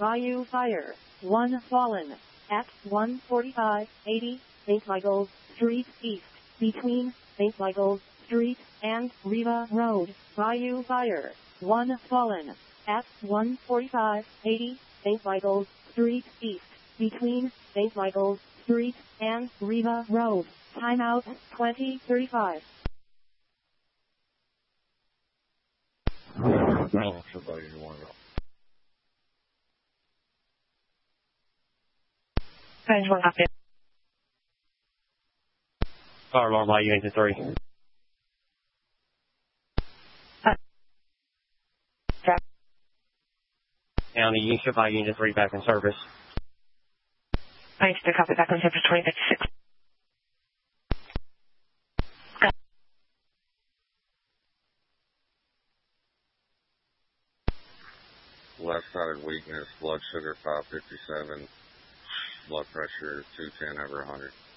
Bayou Fire. 1 fallen. At 14580 St. Michael's Street East. Between St. Michael's Street and Riva Road. Bayou Fire. 1 fallen. At 14580 St. Michael's Street East. Between St. Michael's Street and Riva Road. Timeout 2035. Fire alarm by Unit 3. County, you should buy Unit 3 back in service. Thanks to copy back on service 2056. Left-sided weakness, blood sugar 557, blood pressure 210/100.